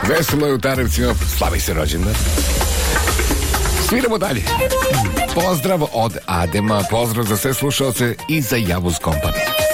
Veselo je u Tarevcima, slavi se rođendan. Sviramo dalje. Pozdrav od Adema, pozdrav za sve slušalce i za Javuz Company.